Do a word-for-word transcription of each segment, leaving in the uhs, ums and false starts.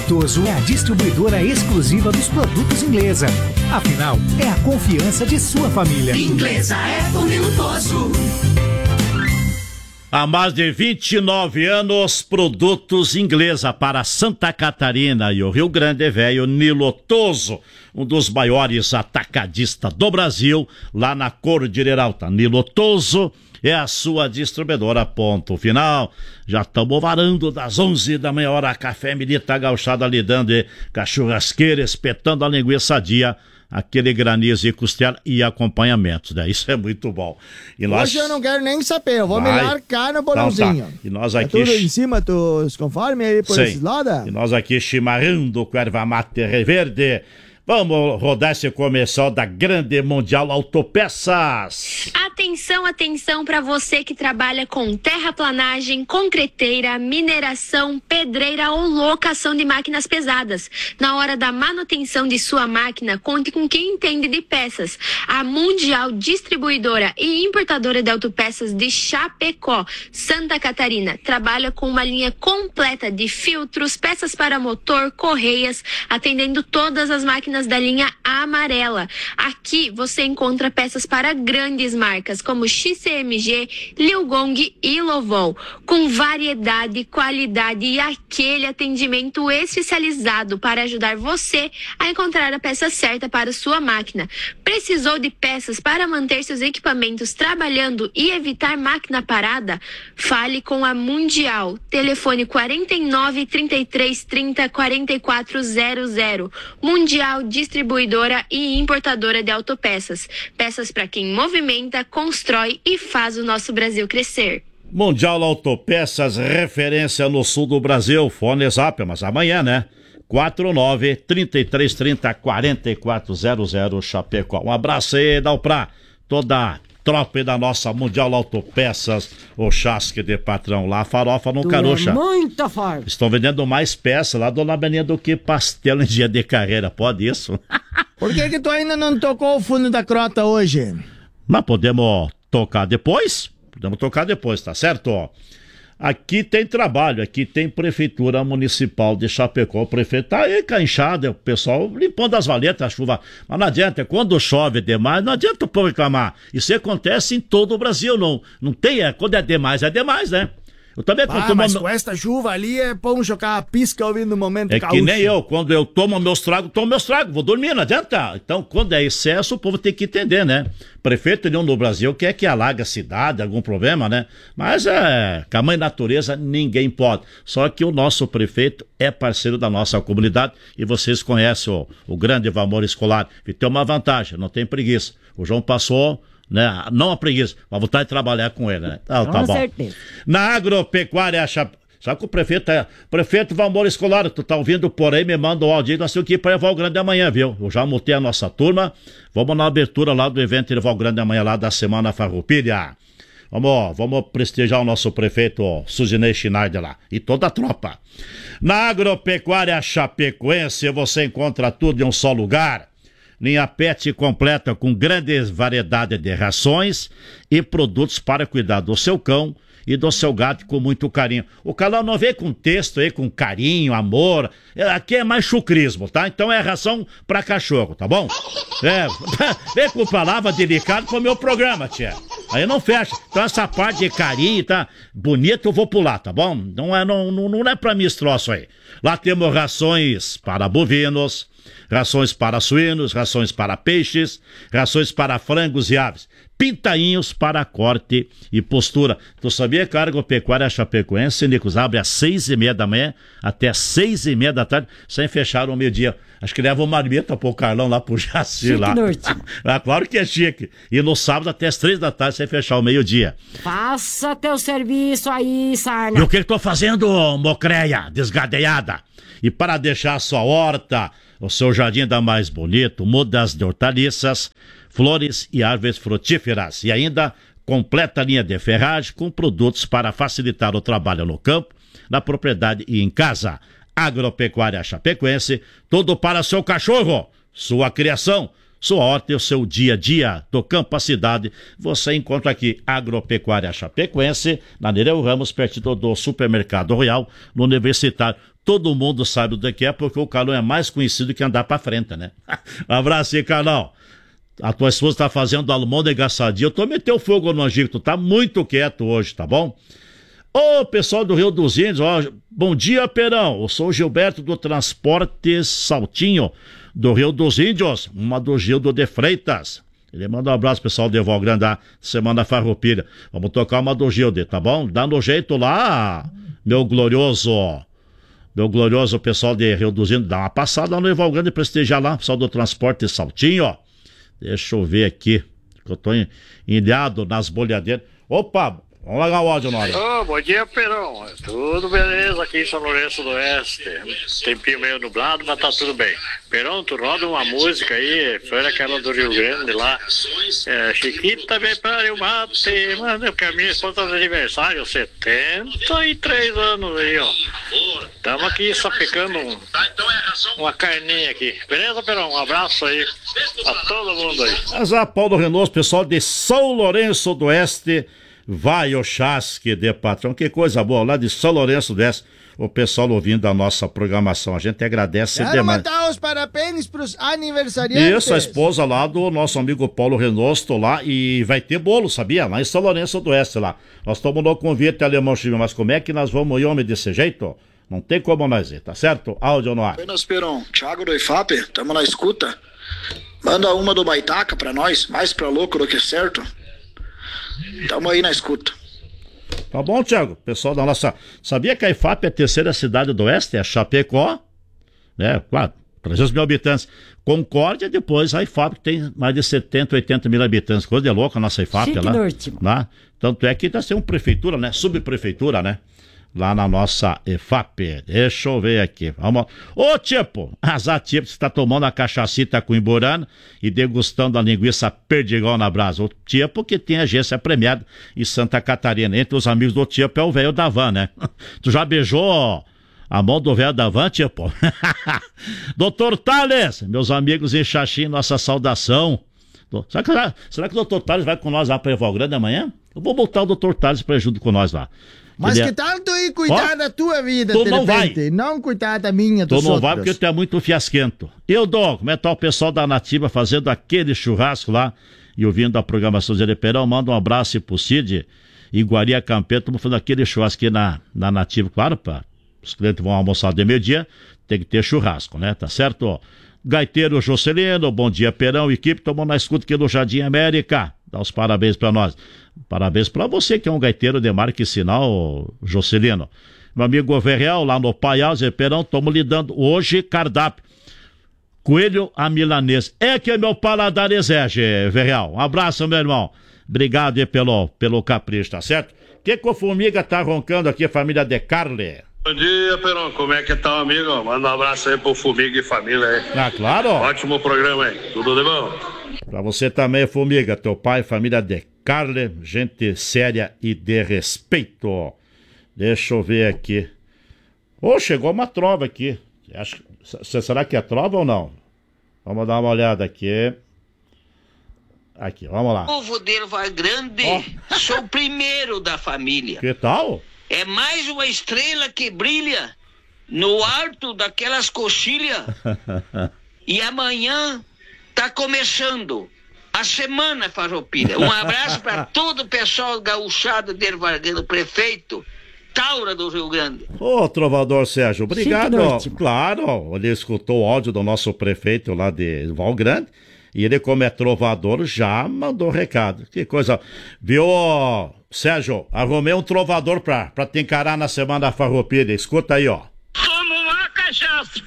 Lutoso é a distribuidora exclusiva dos produtos Inglesa. Afinal, é a confiança de sua família. Inglesa é Tony Lutoso. Há mais de vinte e nove anos, produtos Inglesa para Santa Catarina e o Rio Grande Velho. Nilotoso, um dos maiores atacadistas do Brasil, lá na Cordilheira Alta. Nilotoso é a sua distribuidora, ponto final. Já estamos varando das onze da manhã, hora café militar gauchada lidando de cachurrasqueira, espetando a linguiça sadia, aquele granizo e costela e acompanhamentos, né? Isso é muito bom. E nós... Hoje eu não quero nem saber, eu vou Vai. me largar no bolãozinho. Então tá. E nós aqui... É tudo em cima dos conformes aí por Sim. esses lados? E nós aqui chimarrando com erva mate reverde. Vamos rodar esse comercial da Grande Mundial Autopeças. Atenção, atenção para você que trabalha com terraplanagem, concreteira, mineração, pedreira ou locação de máquinas pesadas. Na hora da manutenção de sua máquina, conte com quem entende de peças. A Mundial Distribuidora e Importadora de Autopeças de Chapecó, Santa Catarina, trabalha com uma linha completa de filtros, peças para motor, correias, atendendo todas as máquinas da linha amarela. Aqui você encontra peças para grandes marcas como X C M G, Liugong e Lovol, com variedade, qualidade e aquele atendimento especializado para ajudar você a encontrar a peça certa para sua máquina. Precisou de peças para manter seus equipamentos trabalhando e evitar máquina parada? Fale com a Mundial. Telefone quarenta e nove, trinta e três, trinta, quarenta e quatro zero zero. Mundial Distribuidora e Importadora de Autopeças. Peças para quem movimenta, constrói e faz o nosso Brasil crescer. Mundial Autopeças, referência no sul do Brasil. Fone Zap, mas amanhã, né? quatro nove, trinta e três, trinta, quarenta e quatro zero zero, Chapecó. Um abraço aí, Dalprá. Toda a tropa da nossa Mundial Autopeças, o chasque de patrão lá, farofa no carucha. É muita farpa. Estão vendendo mais peças lá, dona Beninha, do que pastel em dia de carreira. Pode isso? Por que que tu ainda não tocou o fundo da crota hoje? Mas podemos tocar depois? Podemos tocar depois, tá certo? Aqui tem trabalho, aqui tem Prefeitura Municipal de Chapecó. O prefeito tá aí canchado, o pessoal limpando as valetas, a chuva. Mas não adianta, quando chove demais, não adianta o povo reclamar. Isso acontece em todo o Brasil, não, não tem, é, quando é demais, é demais, né? Eu também Ah, tomo... mas com esta chuva ali é bom jogar a pisca ouvindo o momento É gaúcho. que nem eu, quando eu tomo meus tragos, tomo meus tragos, vou dormir, não adianta. Então, quando é excesso, o povo tem que entender, né? Prefeito nenhum no Brasil quer que alaga a cidade, algum problema, né? Mas é, com a mãe natureza, ninguém pode. Só que o nosso prefeito é parceiro da nossa comunidade e vocês conhecem o, o grande Valmor Escolar. E tem uma vantagem, não tem preguiça. O João passou... Né? Não a preguiça, mas vontade de trabalhar com ele, né? Ah, tá Com bom. certeza. Na agropecuária, Chap... sabe que o prefeito é. Prefeito Valmor Escolar, tu tá ouvindo por aí, me manda o áudio, nós temos que ir para Val Grande amanhã, viu? Eu já montei a nossa turma, vamos na abertura lá do evento de Val Grande amanhã, lá da Semana Farroupilha. Vamos, vamos prestigiar o nosso prefeito Suzinei Schneider lá e toda a tropa. Na agropecuária chapecoense, você encontra tudo em um só lugar. Linha Pet completa com grande variedade de rações e produtos para cuidar do seu cão e do seu gato com muito carinho. O canal não vem com texto aí, com carinho, amor. Aqui é mais chucrismo, tá? Então é ração para cachorro, tá bom? É, vem com palavra delicada pro meu programa, tia. Aí não fecha. Então essa parte de carinho, tá? Bonito, eu vou pular, tá bom? Não é, não, não, não é pra mim esse troço aí. Lá temos rações para bovinos, rações para suínos, rações para peixes, rações para frangos e aves, pintainhos para corte e postura. Tu sabia que a agropecuária chapecoense, Nicos, abre às seis e meia da manhã até seis e meia da tarde, sem fechar o meio-dia. Acho que leva uma marmita pro Carlão lá pro Jaci lá. Ah, claro que é chique. E no sábado até as três da tarde, sem fechar o meio-dia. Faça teu serviço aí, Sarna. E o que eu tô fazendo, mocreia, desgadeada? E para deixar a sua horta, o seu jardim ainda mais bonito, mudas de hortaliças, flores e árvores frutíferas. E ainda completa linha de ferragem com produtos para facilitar o trabalho no campo, na propriedade e em casa. Agropecuária Chapecoense, tudo para seu cachorro, sua criação, sua horta e o seu dia a dia, do campo à cidade, você encontra aqui Agropecuária Chapecoense, na Nereu Ramos, perto do Supermercado Royal, no Universitário. Todo mundo sabe do que é, porque o Carlão é mais conhecido que andar pra frente, né? Um abraço aí, Carlão. A tua esposa tá fazendo almôndega sadia. Eu tô metendo fogo no angico, tu tá muito quieto hoje, tá bom? Ô, pessoal do Rio dos Índios, ó, bom dia, Perão. Eu sou o Gilberto do Transportes Saltinho, do Rio dos Índios, uma do Gildo de Freitas. Ele manda um abraço, pessoal de Valgrande, da Semana Farroupilha. Vamos tocar uma do Gildo, tá bom? Dá no jeito lá, meu glorioso, meu glorioso pessoal de Rio dos Índios. Dá uma passada no Valgrande e prestigiar lá, pessoal do Transportes Saltinho, ó. Deixa eu ver aqui, que eu tô ilhado nas bolhadeiras. Opa! Vamos largar o áudio, Nora. Oh, bom dia, Perão. Tudo beleza aqui em São Lourenço do Oeste. Tempinho meio nublado, mas tá tudo bem. Perão, tu roda uma música aí, foi aquela do Rio Grande lá. É, Chiquita vem para o mate, mano, porque a minha esposa tá de aniversário, setenta e três anos aí, ó. Tamo aqui sapecando um, uma carninha aqui. Beleza, Perão? Um abraço aí a todo mundo aí. Mas a Paulo Renoso, pessoal de São Lourenço do Oeste. Vai o chasque de patrão, que coisa boa, lá de São Lourenço do Oeste, o pessoal ouvindo a nossa programação, a gente agradece Quero demais. Quero mandar os parabéns pros aniversariantes. Isso, a esposa lá do nosso amigo Paulo Renosto lá, e vai ter bolo, sabia? Lá em São Lourenço do Oeste lá. Nós estamos no convite, Alemão Chime, mas como é que nós vamos ir, homem, desse jeito? Não tem como nós ir, tá certo? Áudio no ar. Buenas, Perão. Thiago do I F A P, tamo na escuta. Manda uma do Baitaca pra nós, mais pra louco do que certo. Tamo aí na escuta. Tá bom, Thiago? Pessoal da nossa... Sabia que a I F A P é a terceira cidade do Oeste? É Chapecó, né? Claro, trezentos mil habitantes. Concórdia, depois a I F A P que tem mais de setenta, oitenta mil habitantes. Coisa de louca a nossa I F A P lá. lá. Tanto é que tá sendo prefeitura, né? Subprefeitura, né? Lá na nossa I F A P. Deixa eu ver aqui. Vamos. Ô, tipo, azar, tipo, você tá tomando a cachacita com imburana e degustando a linguiça perdigão na brasa. O tipo que tem agência premiada em Santa Catarina. Entre os amigos do tipo é o velho da van, né? Tu já beijou a mão do velho da van, tipo? doutor Tales, meus amigos em Xaxim, nossa saudação. Será que, será que o doutor Tales vai com nós lá para Eval Grande amanhã? Eu vou botar o doutor Tales para junto com nós lá. Mas Ele que é... tal tu ir cuidar oh, da tua vida, tu de não repente? vai. Não cuidar da minha, dos Tu não outros. vai porque tu é muito fiasquento. Eu dou, como é tal o pessoal da Nativa fazendo aquele churrasco lá e ouvindo a programação de Perão, manda um abraço pro Cid e Guaria Campeiro, estamos fazendo aquele churrasco aqui na, na Nativa, claro, pá. Os clientes vão almoçar de meio-dia, tem que ter churrasco, né? Tá certo? Gaiteiro Jocelino, bom dia, Perão, equipe, tomando na escuta aqui do Jardim América. Dá os parabéns pra nós. Parabéns pra você que é um gaiteiro de marca e sinal, Jocelino. Meu amigo Verreal, lá no Paial, Zé Perão, estamos lidando hoje cardápio. Coelho a milanês. É que meu paladar exige, Verreal. Um abraço, meu irmão. Obrigado aí pelo, pelo capricho, tá certo? O que que o Formiga tá roncando aqui, família de Carle? Bom dia, Perão. Como é que tá, amigo? Manda um abraço aí pro Formiga e família aí. Ah, claro. Ótimo programa aí. Tudo de bom? Pra você também, Formiga, teu pai, família de Carle, gente séria e de respeito. Deixa eu ver aqui. Ô, oh, chegou uma trova aqui. Acho... Será que é trova ou não? Vamos dar uma olhada aqui. Aqui, vamos lá. Povo de Erval Grande, oh. Sou o primeiro da família. Que tal? É mais uma estrela que brilha no alto daquelas coxilhas. E amanhã tá começando a Semana Farroupilha. Um abraço para todo o pessoal gauchado de Erval Grande, prefeito Taura do Rio Grande. Ô, trovador Sérgio, obrigado. Claro, ele escutou o áudio do nosso prefeito lá de Erval Grande. E ele, como é trovador, já mandou recado. Que coisa. Viu, Sérgio? Arrumei um trovador pra, pra te encarar na Semana Farroupilha. Escuta aí, ó. Toma uma cachaça.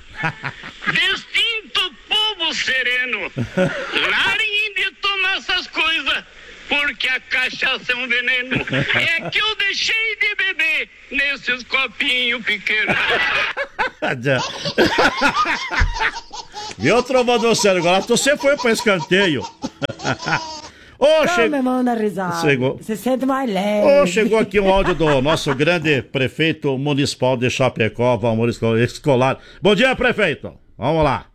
Distinto povo sereno. Larem de tomar essas coisas, porque a cachaça é um veneno. É que eu deixei de beber nesses copinhos pequenos. Viu, trovador Sérgio? Agora você foi pra escanteio. Ô, oh, chegou. Me manda risada. Chegou. Você sente mais leve. Ô, oh, chegou aqui um áudio do nosso grande prefeito municipal de Chapecó, Valmor Escolar. Bom dia, prefeito. Vamos lá.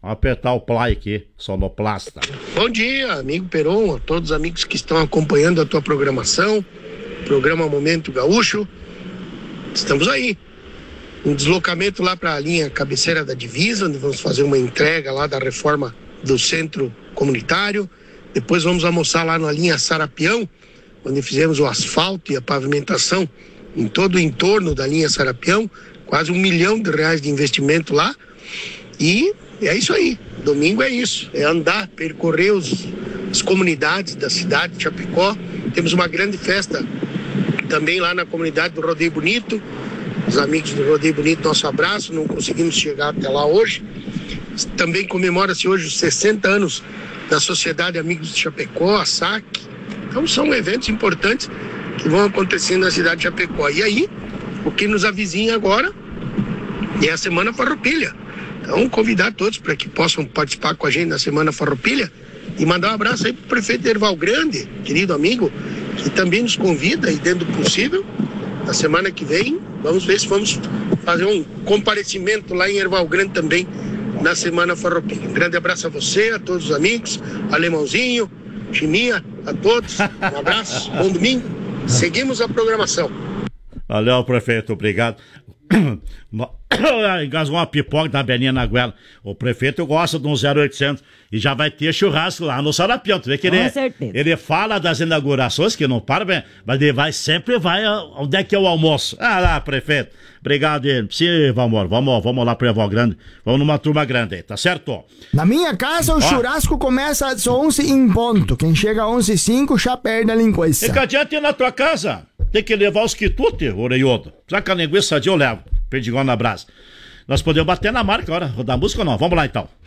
Vamos apertar o play aqui, sonoplasta. Bom dia, amigo Peron, a todos os amigos que estão acompanhando a tua programação, programa Momento Gaúcho. Estamos aí. Um deslocamento lá para a linha cabeceira da divisa, onde vamos fazer uma entrega lá da reforma do centro comunitário. Depois vamos almoçar lá na linha Sarapião, onde fizemos o asfalto e a pavimentação em todo o entorno da linha Sarapião. Quase um milhão de reais de investimento lá. E é isso aí. Domingo é isso. É andar, percorrer os, as comunidades da cidade de Chapecó. Temos uma grande festa também lá na comunidade do Rodeio Bonito. Os amigos do Rodeio Bonito, nosso abraço. Não conseguimos chegar até lá hoje. Também comemora-se hoje os sessenta anos da Sociedade Amigos de Chapecó, a S A C. Então são eventos importantes que vão acontecendo na cidade de Chapecó. E aí, o que nos avizinha agora é a Semana Farroupilha. Então, convidar todos para que possam participar com a gente na Semana Farroupilha e mandar um abraço aí para o prefeito Erval Grande, querido amigo, que também nos convida e, dentro do possível, na semana que vem, vamos ver se vamos fazer um comparecimento lá em Erval Grande também na Semana Farroupilha. Um grande abraço a você, a todos os amigos, Alemãozinho, Chiminha, a todos. Um abraço, bom domingo. Seguimos a programação. Valeu, prefeito, obrigado. Engasgou uma pipoca da Beninha na goela. O prefeito gosta de um zero oitocentos e já vai ter churrasco lá no Sarapião. Tu vê que ele, ele fala das inaugurações, que não para, mas ele vai, sempre vai onde é que é o almoço. Ah lá, prefeito. Obrigado, sim, vamos, vamos, vamos lá pro Erval Grande. Vamos numa turma grande aí, tá certo? Na minha casa, o Ó. churrasco começa às onze em ponto. Quem chega às onze e cinco já perde a linguiça. E que adianta ir na tua casa? Tem que levar os quitutes, Oreiodo. Será que a linguiça de eu levo? Perdigão na brasa. Nós podemos bater na marca agora, rodar música ou não? Vamos lá então.